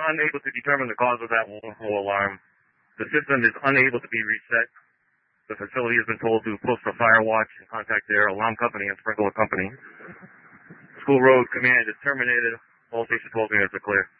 unable to determine the cause of that wormhole alarm. The system is unable to be reset. The facility has been told to post a fire watch and contact their alarm company and sprinkler company. School road command is terminated. All station 12 units are clear.